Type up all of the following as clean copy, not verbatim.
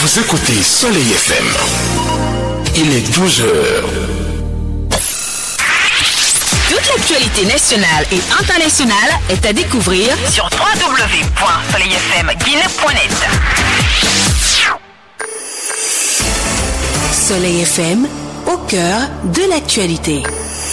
Vous écoutez Soleil FM. Il est 12h. Toute l'actualité nationale et internationale est à découvrir sur www.soleilfmguinée.net. Soleil FM, au cœur de l'actualité.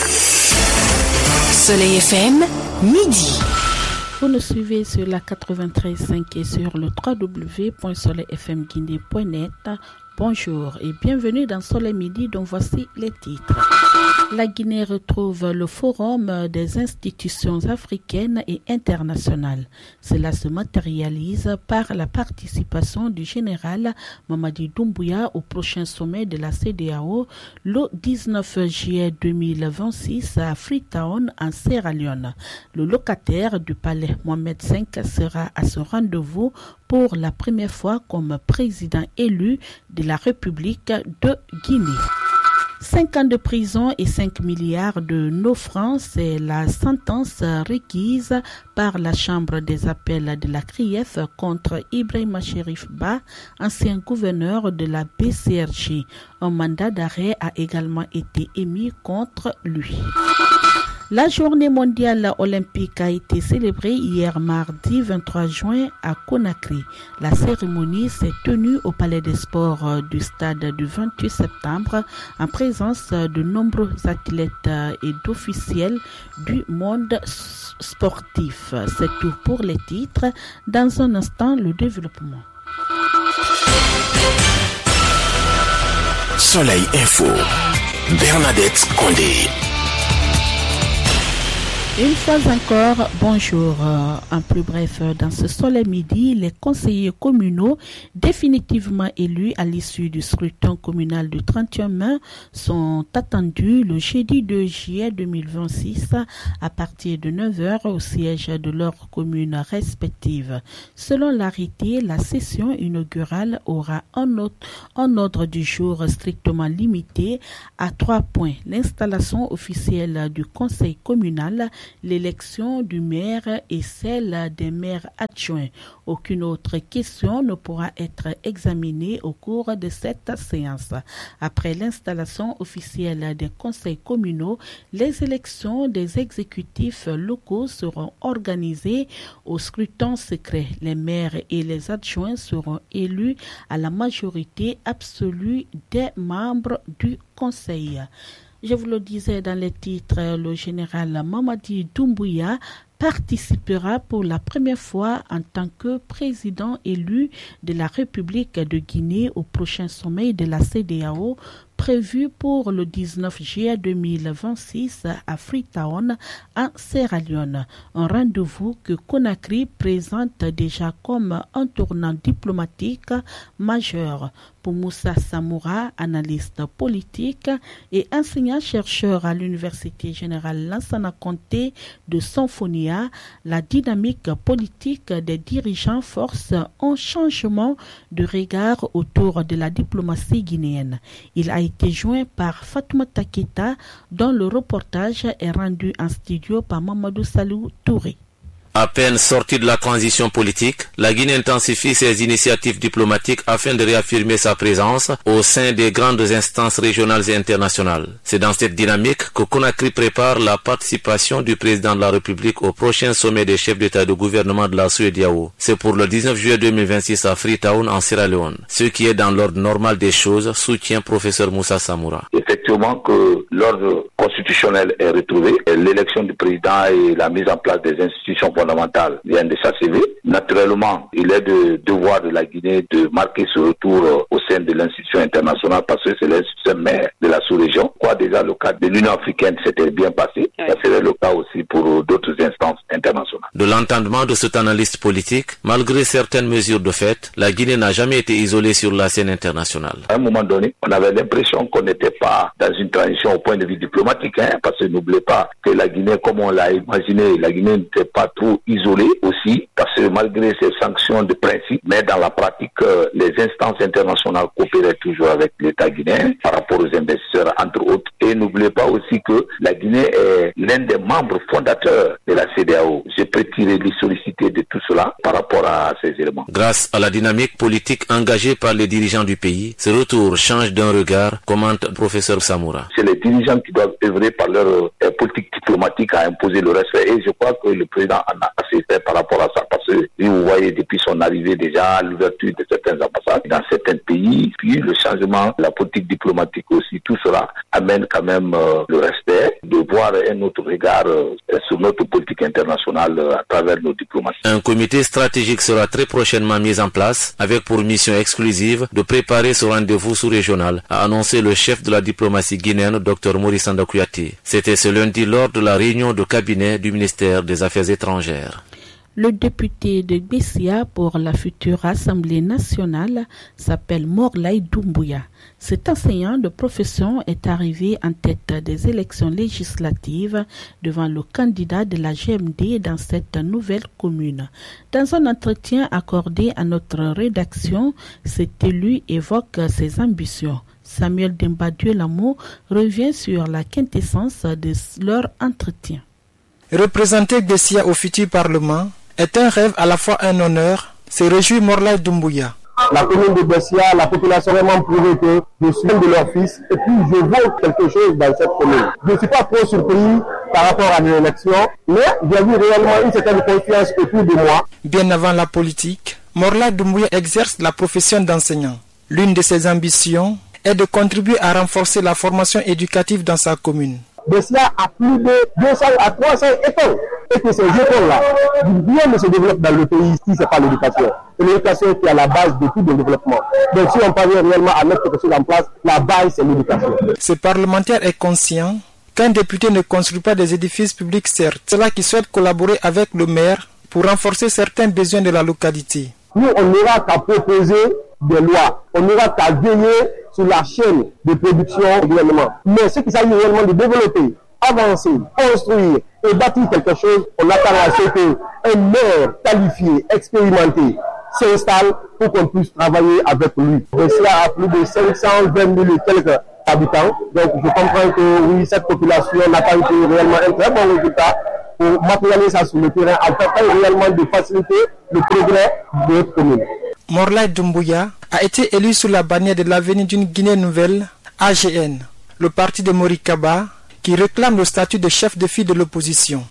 Soleil FM, midi. Vous nous suivez sur la 93.5 et sur le www.soleilfmguinée.net. Bonjour et bienvenue dans Soleil Midi dont voici les titres. La Guinée retrouve le forum des institutions africaines et internationales. Cela se matérialise par la participation du général Mamadi Doumbouya au prochain sommet de la CEDEAO le 19 juillet 2026 à Freetown en Sierra Leone. Le locataire du palais Mohamed V sera à ce rendez-vous pour la première fois comme président élu de la République de Guinée. 5 ans de prison et 5 milliards de nos francs, c'est la sentence requise par la Chambre des appels de la CRIEF contre Ibrahima Cherif Ba, ancien gouverneur de la BCRG. Un mandat d'arrêt a également été émis contre lui. La journée mondiale olympique a été célébrée hier mardi 23 juin à Conakry. La cérémonie s'est tenue au Palais des Sports du stade du 28 septembre en présence de nombreux athlètes et d'officiels du monde sportif. C'est tout pour les titres. Dans un instant, le développement. Soleil Info. Bernadette Condé. Une fois encore, bonjour. En plus bref, dans ce Soleil Midi, les conseillers communaux définitivement élus à l'issue du scrutin communal du 31 mai sont attendus le jeudi 2 juillet 2026 à partir de 9h au siège de leurs communes respectives. Selon l'arrêté, la session inaugurale aura un ordre du jour strictement limité à 3 points. L'installation officielle du conseil communal, l'élection du maire et celle des maires adjoints. Aucune autre question ne pourra être examinée au cours de cette séance. Après l'installation officielle des conseils communaux, les élections des exécutifs locaux seront organisées au scrutin secret. Les maires et les adjoints seront élus à la majorité absolue des membres du conseil. Je vous le disais dans les titres, le général Mamadi Doumbouya participera pour la première fois en tant que président élu de la République de Guinée au prochain sommet de la CEDEAO prévu pour le 19 juillet 2026 à Freetown en Sierra Leone. Un rendez-vous que Conakry présente déjà comme un tournant diplomatique majeur. Pour Moussa Samoura, analyste politique et enseignant-chercheur à l'Université générale Lansana Conté de Sonfonia, la dynamique politique des dirigeants force un changement de regard autour de la diplomatie guinéenne. Il a été joint par Fatoumata Keita, dont le reportage est rendu en studio par Mamadou Salou Touré. À peine sortie de la transition politique, la Guinée intensifie ses initiatives diplomatiques afin de réaffirmer sa présence au sein des grandes instances régionales et internationales. C'est dans cette dynamique que Conakry prépare la participation du président de la République au prochain sommet des chefs d'État et de gouvernement de la CEDEAO. C'est pour le 19 juillet 2026 à Freetown en Sierra Leone. Ce qui est dans l'ordre normal des choses, soutient professeur Moussa Samoura. Effectivement que l'ordre constitutionnel est retrouvé, l'élection du président et la mise en place des institutions fondamentales viennent de s'achever. Naturellement, il est de devoir de la Guinée de marquer ce retour au sein de l'institution internationale parce que c'est l'institution mère de la sous-région. Quoi déjà le cas de l'Union africaine s'était bien passé, ça serait le cas aussi pour d'autres instances internationales. De l'entendement de cet analyste politique, malgré certaines mesures de fait, la Guinée n'a jamais été isolée sur la scène internationale. À un moment donné, on avait l'impression qu'on n'était pas dans une transition au point de vue diplomatique, parce que n'oubliez pas que la Guinée, comme on l'a imaginé, la Guinée n'était pas trop isolée aussi, parce que malgré ces sanctions de principe, mais dans la pratique, les instances internationales coopéraient toujours avec l'État guinéen par rapport aux investisseurs, entre autres. Et n'oubliez pas aussi que la Guinée est l'un des membres fondateurs de la CEDEAO. Je précise retirer l'historicité de tout cela par rapport à ces éléments. Grâce à la dynamique politique engagée par les dirigeants du pays, ce retour change d'un regard, commente le professeur Samoura. C'est les dirigeants qui doivent œuvrer par leur politique diplomatique à imposer le respect. Et je crois que le président en a assez fait par rapport à ça. Parce que vous voyez depuis son arrivée déjà l'ouverture de certaines ambassades dans certains pays, puis le changement, la politique diplomatique aussi, tout cela amène quand même le respect, de voir un autre regard sur notre politique internationale à travers nos diplomaties. Un comité stratégique sera très prochainement mis en place avec pour mission exclusive de préparer ce rendez-vous sous-régional, a annoncé le chef de la diplomatie guinéenne, Dr Maurice Sanda Kouyaté. C'était ce lundi lors de la réunion de cabinet du ministère des Affaires étrangères. Le député de Bessia pour la future Assemblée nationale s'appelle Morlaye Doumbouya. Cet enseignant de profession est arrivé en tête des élections législatives devant le candidat de la GMD dans cette nouvelle commune. Dans un entretien accordé à notre rédaction, cet élu évoque ses ambitions. Samuel Demba-Dieu-Lamo revient sur la quintessence de leur entretien. Représenter Bessia au futur Parlement est un rêve à la fois un honneur, se réjouit Morlaye Doumbouya. La commune de Bessia, la population a vraiment prouvé que je suis un de leurs fils et puis je vaux quelque chose dans cette commune. Je ne suis pas trop surpris par rapport à l'élection, mais j'ai vu réellement une certaine confiance autour de moi. Bien avant la politique, Morlaye Doumbouya exerce la profession d'enseignant. L'une de ses ambitions est de contribuer à renforcer la formation éducative dans sa commune. Bessia a plus de 200 à 300 écoles. Et que ces écoles-là, rien ne se développe dans le pays si ce n'est pas l'éducation. C'est l'éducation qui est à la base de tout le développement. Donc si on parvient réellement à mettre quelque chose en place, la base c'est l'éducation. Ce parlementaire est conscient qu'un député ne construit pas des édifices publics, certes. C'est là qu'il souhaite collaborer avec le maire pour renforcer certains besoins de la localité. Nous, on n'ira qu'à proposer des lois. On n'ira qu'à veiller sur la chaîne de production du gouvernement. Mais ce qu'il s'agit réellement de développer, avancer, construire et bâtir quelque chose, on attend à ce qu'un maire qualifié, expérimenté, s'installe pour qu'on puisse travailler avec lui. Bessia a plus de 520 000 et quelques habitants. Donc je comprends que oui, cette population n'a pas été réellement un très bon résultat pour matérialiser ça sur le terrain, afin réellement de faciliter le progrès de notre commune. Morlaye Doumbouya a été élu sous la bannière de l'Avenir d'une Guinée nouvelle, AGN, le parti de Morikaba, qui réclame le statut de chef de file de l'opposition.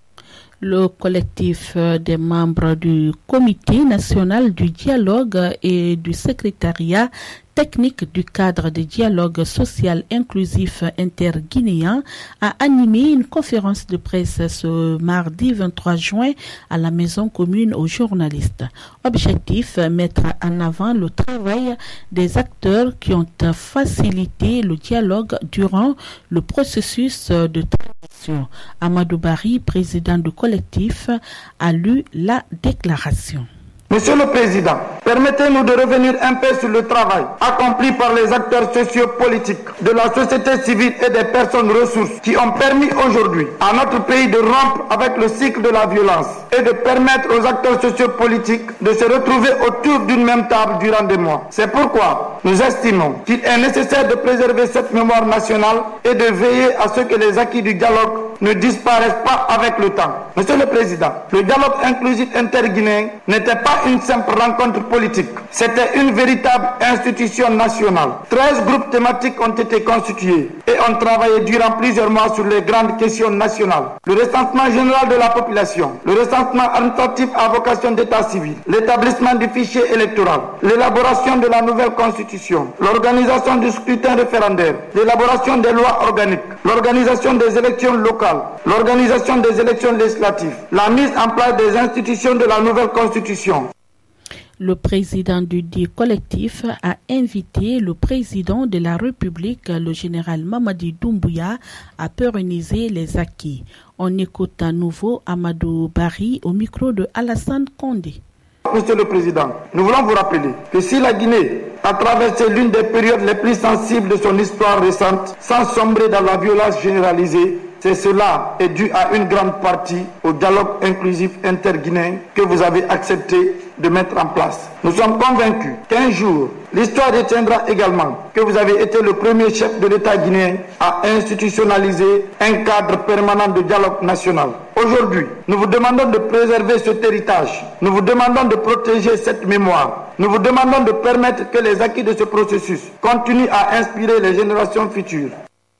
Le collectif des membres du Comité national du dialogue et du secrétariat technique du cadre de dialogue social inclusif interguinéen a animé une conférence de presse ce mardi 23 juin à la Maison commune aux journalistes. Objectif, mettre en avant le travail des acteurs qui ont facilité le dialogue durant le processus de transition. Amadou Bari, président du collectif, a lu la déclaration. Monsieur le Président, permettez-nous de revenir un peu sur le travail accompli par les acteurs sociopolitiques de la société civile et des personnes ressources qui ont permis aujourd'hui à notre pays de rompre avec le cycle de la violence et de permettre aux acteurs sociopolitiques de se retrouver autour d'une même table durant des mois. C'est pourquoi nous estimons qu'il est nécessaire de préserver cette mémoire nationale et de veiller à ce que les acquis du dialogue ne disparaissent pas avec le temps. Monsieur le Président, le dialogue inclusif interguinéen n'était pas une simple rencontre politique. C'était une véritable institution nationale. 13 groupes thématiques ont été constitués et ont travaillé durant plusieurs mois sur les grandes questions nationales. Le recensement général de la population, le recensement administratif à vocation d'état civil, l'établissement du fichier électoral, l'élaboration de la nouvelle constitution, l'organisation du scrutin référendaire, l'élaboration des lois organiques, l'organisation des élections locales, l'organisation des élections législatives, la mise en place des institutions de la nouvelle constitution. Le président du dit collectif a invité le président de la République, le général Mamadi Doumbouya, à pérenniser les acquis. On écoute à nouveau Amadou Bari au micro de Alassane Condé. Monsieur le Président, nous voulons vous rappeler que si la Guinée a traversé l'une des périodes les plus sensibles de son histoire récente, sans sombrer dans la violence généralisée, c'est cela est dû à une grande partie au dialogue inclusif interguinéen que vous avez accepté de mettre en place. Nous sommes convaincus qu'un jour, L'histoire retiendra également que vous avez été le premier chef de l'État guinéen à institutionnaliser un cadre permanent de dialogue national. Aujourd'hui, nous vous demandons de préserver cet héritage. Nous vous demandons de protéger cette mémoire. Nous vous demandons de permettre que les acquis de ce processus continuent à inspirer les générations futures.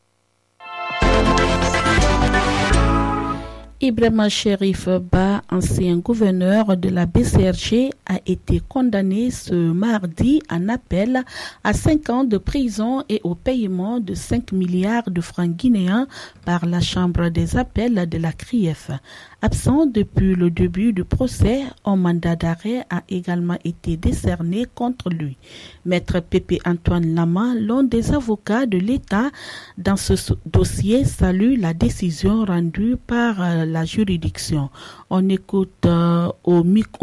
Ibrahima Cherif Ba, ancien gouverneur de la BCRG, a été condamné ce mardi en appel à 5 ans de prison et au paiement de 5 milliards de francs guinéens par la Chambre des appels de la CRIEF. Absent depuis le début du procès, un mandat d'arrêt a également été décerné contre lui. Maître Pépé Antoine Lama, l'un des avocats de l'État dans ce dossier, salue la décision rendue par la juridiction. On l'écoute au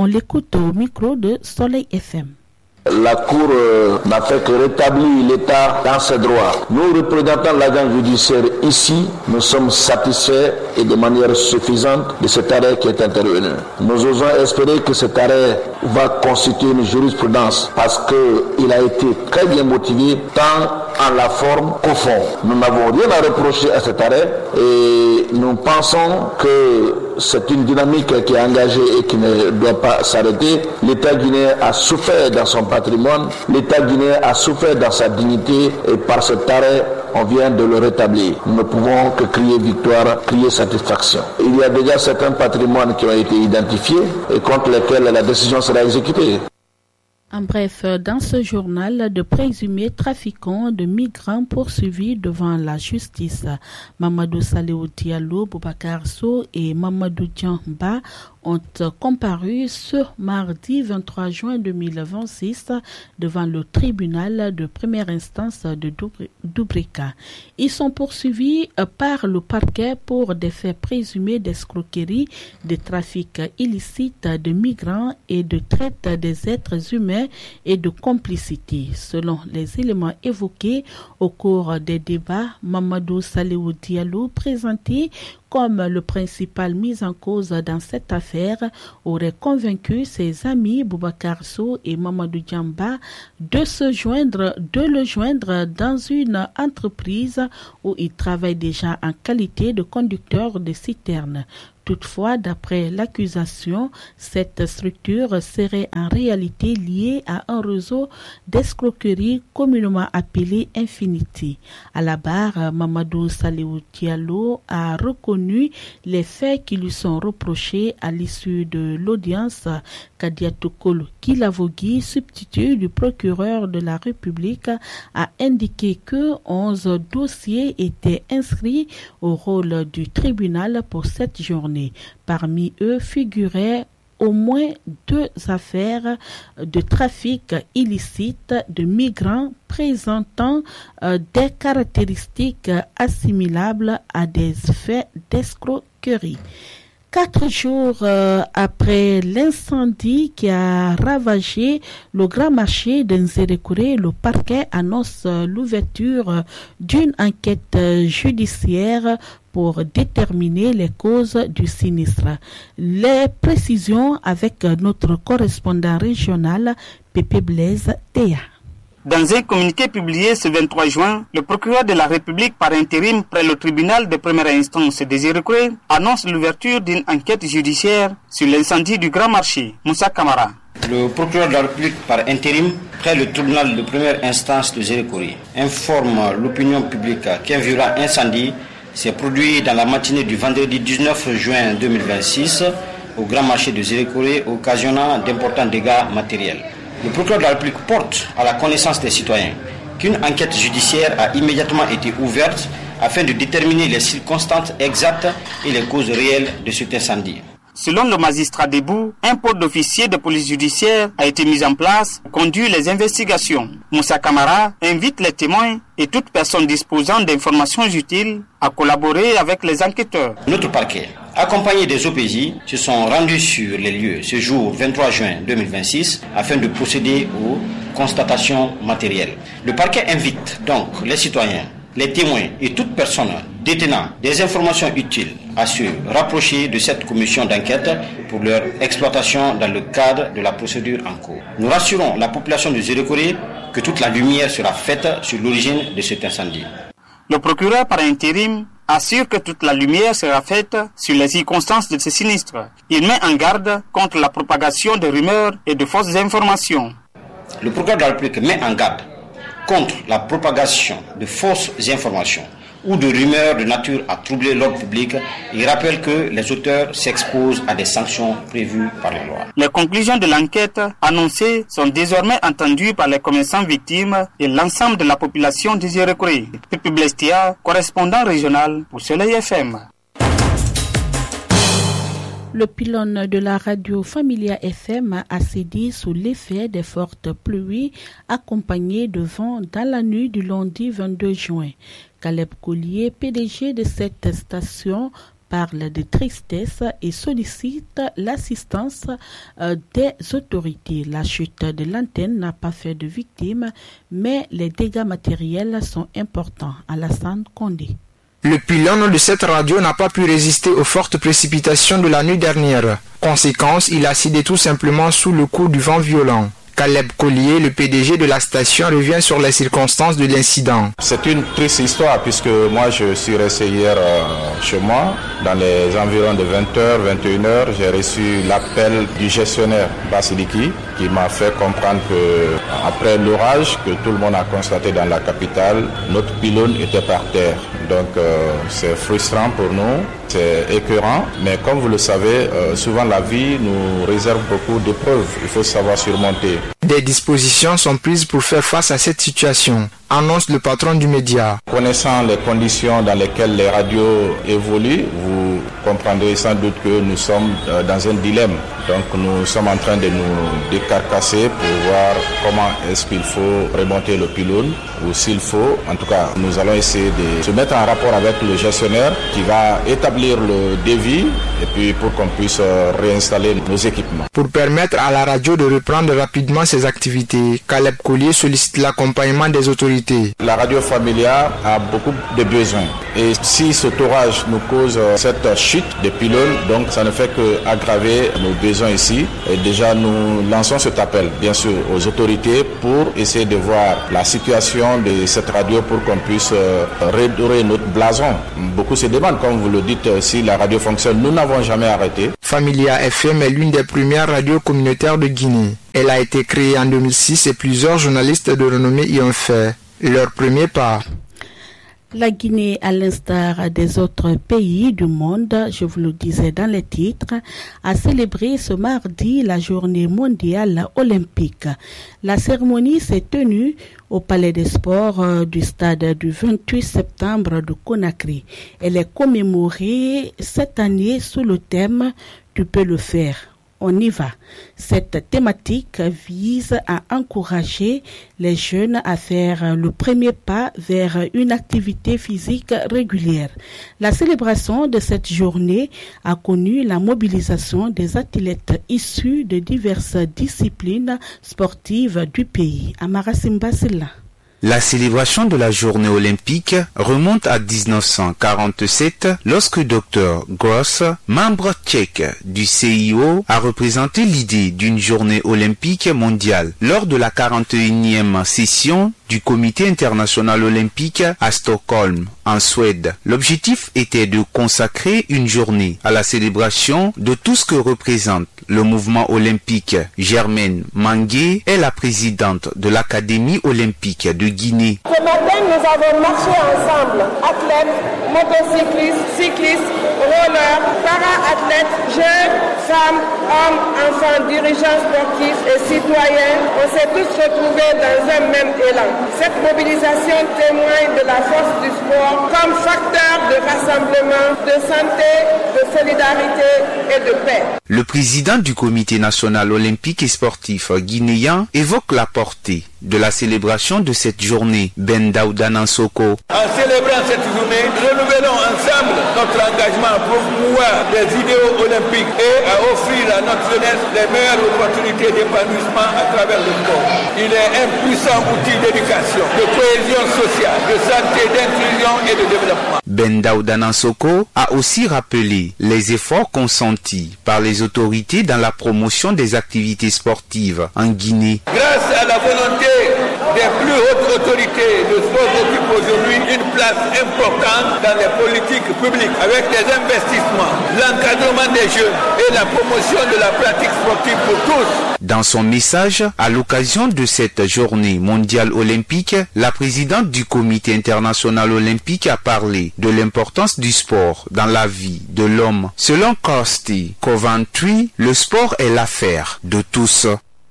micro de Soleil FM. La Cour n'a fait que rétablir l'État dans ses droits. Nous, représentants de l'agent judiciaire ici, nous sommes satisfaits et de manière suffisante de cet arrêt qui est intervenu. Nous osons espérer que cet arrêt va constituer une jurisprudence parce qu'il a été très bien motivé tant en la forme qu'au fond. Nous n'avons rien à reprocher à cet arrêt et nous pensons que c'est une dynamique qui est engagée et qui ne doit pas s'arrêter. L'État guinéen a souffert dans son patrimoine, l'État guinéen a souffert dans sa dignité et par cet arrêt, on vient de le rétablir. Nous ne pouvons que crier victoire, crier satisfaction. Il y a déjà certains patrimoines qui ont été identifiés et contre lesquels la décision sera exécutée. En bref, dans ce journal, de présumés trafiquants de migrants poursuivis devant la justice. Mamadou Saléou Diallo, Boubacar Sow et Mamadou Djamba ont comparu ce mardi 23 juin 2026 devant le tribunal de première instance de Doubrika. Ils sont poursuivis par le parquet pour des faits présumés d'escroquerie, de trafic illicite de migrants et de traite des êtres humains et de complicité. Selon les éléments évoqués au cours des débats, Mamadou Saléou Diallo, présenté comme le principal mis en cause dans cette affaire, aurait convaincu ses amis Boubacar Sow et Mamadou Djamba de le joindre dans une entreprise où il travaille déjà en qualité de conducteur de citerne. Toutefois, d'après l'accusation, cette structure serait en réalité liée à un réseau d'escroquerie communément appelé Infinity. À la barre, Mamadou Saléou Diallo a reconnu les faits qui lui sont reprochés à l'issue de l'audience. Kadiatou Kolo Kilavogui, substitut du procureur de la République, a indiqué que 11 dossiers étaient inscrits au rôle du tribunal pour cette journée. Parmi eux figuraient au moins 2 affaires de trafic illicite de migrants présentant des caractéristiques assimilables à des faits d'escroquerie. 4 jours après l'incendie qui a ravagé le grand marché de Nzerekouré, le parquet annonce l'ouverture d'une enquête judiciaire pour déterminer les causes du sinistre. Les précisions avec notre correspondant régional, Pépé Blaise Théa. Dans un communiqué publié ce 23 juin, le procureur de la République par intérim près le tribunal de première instance de Zérékouré annonce l'ouverture d'une enquête judiciaire sur l'incendie du Grand Marché. Moussa Kamara. Le procureur de la République par intérim près le tribunal de première instance de Zérékouré informe l'opinion publique qu'un violent incendie s'est produit dans la matinée du vendredi 19 juin 2026 au Grand Marché de Zérékouré, occasionnant d'importants dégâts matériels. Le procureur de la République porte à la connaissance des citoyens qu'une enquête judiciaire a immédiatement été ouverte afin de déterminer les circonstances exactes et les causes réelles de cet incendie. Selon le magistrat debout, un pôle d'officiers de police judiciaire a été mis en place pour conduire les investigations. Moussa Kamara invite les témoins et toute personne disposant d'informations utiles à collaborer avec les enquêteurs. Notre parquet, accompagné des OPJ, se sont rendus sur les lieux ce jour 23 juin 2026 afin de procéder aux constatations matérielles. Le parquet invite donc les citoyens, les témoins et toute personne détenant des informations utiles à se rapprocher de cette commission d'enquête pour leur exploitation dans le cadre de la procédure en cours. Nous rassurons la population de Zérékoré que toute la lumière sera faite sur l'origine de cet incendie. Le procureur par intérim assure que toute la lumière sera faite sur les circonstances de ce sinistre. Il met en garde contre la propagation de rumeurs et de fausses informations. Le procureur de la République met en garde contre la propagation de fausses informations ou de rumeurs de nature à troubler l'ordre public. Il rappelle que les auteurs s'exposent à des sanctions prévues par la loi. Les conclusions de l'enquête annoncées sont désormais entendues par les commerçants victimes et l'ensemble de la population de Zérékoré. Pipi Blestia, correspondant régional pour Soleil FM. Le pylône de la radio Familia FM a cédé sous l'effet des fortes pluies accompagnées de vent dans la nuit du lundi 22 juin. Caleb Collier, PDG de cette station, parle de tristesse et sollicite l'assistance des autorités. La chute de l'antenne n'a pas fait de victimes, mais les dégâts matériels sont importants. Alassane Condé. Le pylône de cette radio n'a pas pu résister aux fortes précipitations de la nuit dernière. Conséquence, il a cédé tout simplement sous le coup du vent violent. Caleb Collier, le PDG de la station, revient sur les circonstances de l'incident. C'est une triste histoire puisque moi je suis resté hier chez moi. Dans les environs de 20h, 21h, j'ai reçu l'appel du gestionnaire Basiliki qui m'a fait comprendre que après l'orage que tout le monde a constaté dans la capitale, notre pylône était par terre. Donc c'est frustrant pour nous, c'est écœurant, mais comme vous le savez, souvent la vie nous réserve beaucoup d'épreuves, il faut savoir surmonter. Des dispositions sont prises pour faire face à cette situation, annonce le patron du média. Connaissant les conditions dans lesquelles les radios évoluent, vous comprendrez sans doute que nous sommes dans un dilemme. Donc nous sommes en train de nous décarcasser pour voir comment est-ce qu'il faut remonter le pylône ou s'il faut. En tout cas, nous allons essayer de se mettre en rapport avec le gestionnaire qui va établir le devis et puis pour qu'on puisse réinstaller nos équipements. Pour permettre à la radio de reprendre rapidement ses activités, Caleb Collier sollicite l'accompagnement des autorités. La radio Familia a beaucoup de besoins et si cet orage nous cause cette chute de pylône, donc ça ne fait qu'aggraver nos besoins ici. Et déjà nous lançons cet appel bien sûr aux autorités pour essayer de voir la situation de cette radio pour qu'on puisse redorer notre blason. Beaucoup se demandent, comme vous le dites, si la radio fonctionne. Nous n'avons jamais arrêté. Familia FM est l'une des premières radios communautaires de Guinée. Elle a été créée en 2006 et plusieurs journalistes de renommée y ont fait leur premier pas. La Guinée, à l'instar des autres pays du monde, je vous le disais dans les titres, a célébré ce mardi la journée mondiale olympique. La cérémonie s'est tenue au Palais des Sports du stade du 28 septembre de Conakry. Elle est commémorée cette année sous le thème « Tu peux le faire ». On y va. Cette thématique vise à encourager les jeunes à faire le premier pas vers une activité physique régulière. La célébration de cette journée a connu la mobilisation des athlètes issus de diverses disciplines sportives du pays. Amara Simbasila. La célébration de la journée olympique remonte à 1947 lorsque Dr. Gross, membre tchèque du CIO, a représenté l'idée d'une journée olympique mondiale lors de la 41e session du Comité international olympique à Stockholm, en Suède. L'objectif était de consacrer une journée à la célébration de tout ce que représente le mouvement olympique. Germaine Mangué est la présidente de l'Académie olympique de Guinée. Ce matin, nous avons marché ensemble, athlètes, motocyclistes, cyclistes, rollers, para-athlètes, jeunes, femmes, hommes, enfants, dirigeants sportifs et citoyens. On s'est tous retrouvés dans un même élan. Cette mobilisation témoigne de la force du sport comme facteur de rassemblement, de santé, de solidarité et de paix. Le président du Comité national olympique et sportif guinéen évoque la portée de la célébration de cette journée. Ben Daouda Nansoko. En célébrant cette journée, renouvelons ensemble notre engagement pour promouvoir les idéaux olympiques et à offrir à notre jeunesse les meilleures opportunités d'épanouissement à travers le sport. Il est un puissant outil d'éducation, de cohésion sociale, de santé, d'inclusion et de développement. Ben Daouda Nansoko a aussi rappelé les efforts consentis par les autorités dans la promotion des activités sportives en Guinée. Grâce à la volonté des plus hautes autorités, le sport occupe aujourd'hui une place importante dans les politiques publiques avec des investissements, l'encadrement des jeunes et la promotion de la pratique sportive pour tous. Dans son message, à l'occasion de cette journée mondiale olympique, la présidente du Comité international olympique a parlé de l'importance du sport dans la vie de l'homme. Selon Kirsty Coventry, le sport est l'affaire de tous.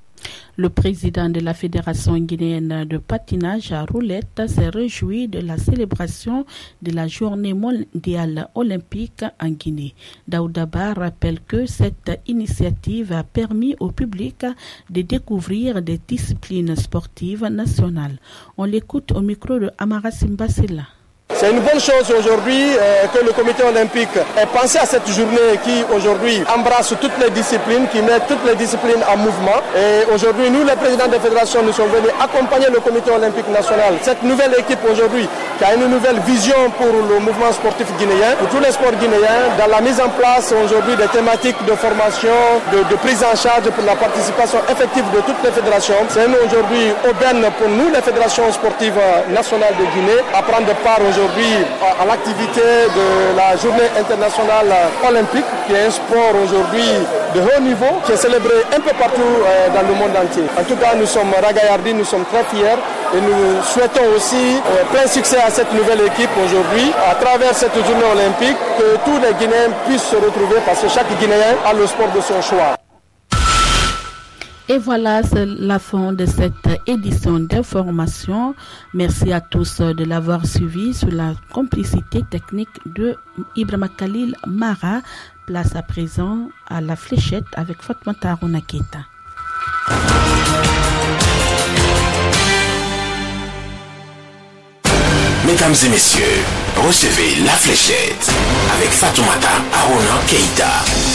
Le président de la Fédération guinéenne de patinage à roulettes s'est réjoui de la célébration de la journée mondiale olympique en Guinée. Daouda Ba rappelle que cette initiative a permis au public de découvrir des disciplines sportives nationales. On l'écoute au micro de Amara Simbasila. C'est une bonne chose aujourd'hui que le comité olympique ait pensé à cette journée qui aujourd'hui embrasse toutes les disciplines, qui met toutes les disciplines en mouvement. Et aujourd'hui, nous, les présidents des fédérations, nous sommes venus accompagner le comité olympique national. Cette nouvelle équipe aujourd'hui qui a une nouvelle vision pour le mouvement sportif guinéen, pour tous les sports guinéens, dans la mise en place aujourd'hui des thématiques de formation, de prise en charge pour la participation effective de toutes les fédérations. C'est aujourd'hui aubaine pour nous, les fédérations sportives nationales de Guinée, à prendre part aujourd'hui à l'activité de la journée internationale olympique, qui est un sport aujourd'hui de haut niveau, qui est célébré un peu partout dans le monde entier. En tout cas, nous sommes ragaillardis, nous sommes très fiers et nous souhaitons aussi plein succès à cette nouvelle équipe aujourd'hui, à travers cette journée olympique, que tous les Guinéens puissent se retrouver parce que chaque Guinéen a le sport de son choix. Et voilà, c'est la fin de cette édition d'information. Merci à tous de l'avoir suivi sous la complicité technique de Ibrahima Khalil Mara. Place à présent à la fléchette avec Fatmata Arunaketa. Mesdames et messieurs, recevez la fléchette avec Fatoumata Aruna Keita.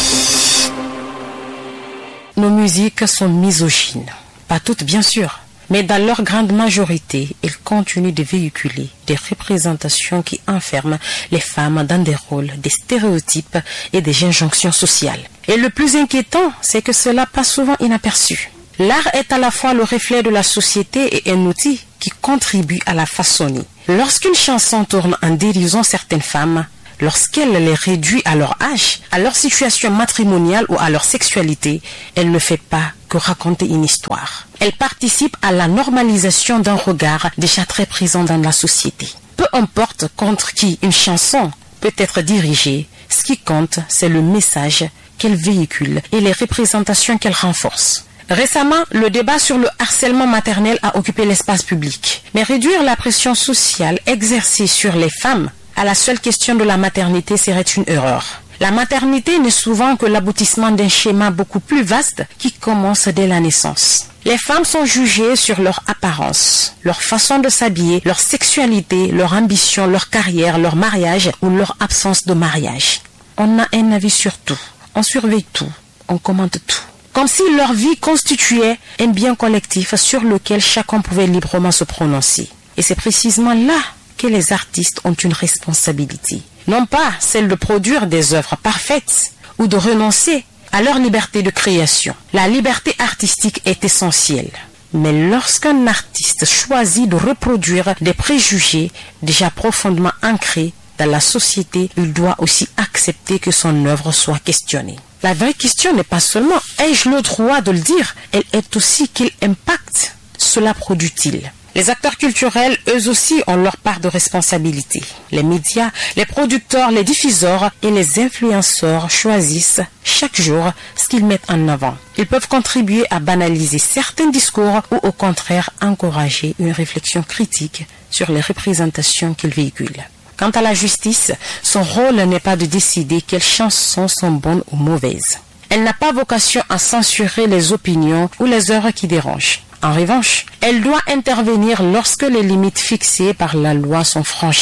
Nos musiques sont misogynes. Pas toutes, bien sûr, mais dans leur grande majorité, elles continuent de véhiculer des représentations qui enferment les femmes dans des rôles, des stéréotypes et des injonctions sociales. Et le plus inquiétant, c'est que cela passe souvent inaperçu. L'art est à la fois le reflet de la société et un outil qui contribue à la façonner. Lorsqu'une chanson tourne en dérision certaines femmes, lorsqu'elle les réduit à leur âge, à leur situation matrimoniale ou à leur sexualité, elle ne fait pas que raconter une histoire. Elle participe à la normalisation d'un regard déjà très présent dans la société. Peu importe contre qui une chanson peut être dirigée, ce qui compte, c'est le message qu'elle véhicule et les représentations qu'elle renforce. Récemment, le débat sur le harcèlement maternel a occupé l'espace public. Mais réduire la pression sociale exercée sur les femmes à la seule question de la maternité serait une erreur. La maternité n'est souvent que l'aboutissement d'un schéma beaucoup plus vaste qui commence dès la naissance. Les femmes sont jugées sur leur apparence, leur façon de s'habiller, leur sexualité, leur ambition, leur carrière, leur mariage ou leur absence de mariage. On a un avis sur tout, on surveille tout, on commente tout. Comme si leur vie constituait un bien collectif sur lequel chacun pouvait librement se prononcer. Et c'est précisément là que les artistes ont une responsabilité. Non pas celle de produire des œuvres parfaites ou de renoncer à leur liberté de création. La liberté artistique est essentielle. Mais lorsqu'un artiste choisit de reproduire des préjugés déjà profondément ancrés dans la société, il doit aussi accepter que son œuvre soit questionnée. La vraie question n'est pas seulement « ai-je le droit de le dire ?» Elle est aussi « quel impact cela produit-il ?» Les acteurs culturels, eux aussi, ont leur part de responsabilité. Les médias, les producteurs, les diffuseurs et les influenceurs choisissent chaque jour ce qu'ils mettent en avant. Ils peuvent contribuer à banaliser certains discours ou au contraire encourager une réflexion critique sur les représentations qu'ils véhiculent. Quant à la justice, son rôle n'est pas de décider quelles chansons sont bonnes ou mauvaises. Elle n'a pas vocation à censurer les opinions ou les œuvres qui dérangent. En revanche, elle doit intervenir lorsque les limites fixées par la loi sont franchies.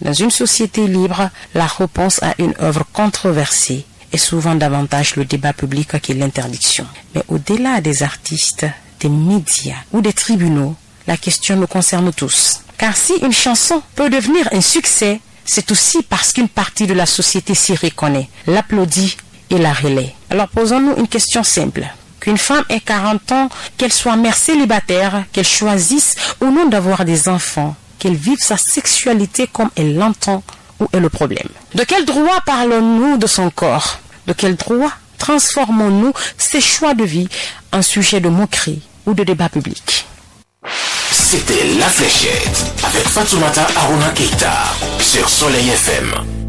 Dans une société libre, la réponse à une œuvre controversée est souvent davantage le débat public que l'interdiction. Mais au-delà des artistes, des médias ou des tribunaux, la question nous concerne tous. Car si une chanson peut devenir un succès, c'est aussi parce qu'une partie de la société s'y reconnaît, l'applaudit et la relaie. Alors posons-nous une question simple. Qu'une femme ait 40 ans, qu'elle soit mère célibataire, qu'elle choisisse ou non d'avoir des enfants, qu'elle vive sa sexualité comme elle l'entend, où est le problème? De quel droit parlons-nous de son corps? De quel droit transformons-nous ses choix de vie en sujet de moquerie ou de débat public? C'était La Fléchette avec Fatoumata Aruna Keita sur Soleil FM.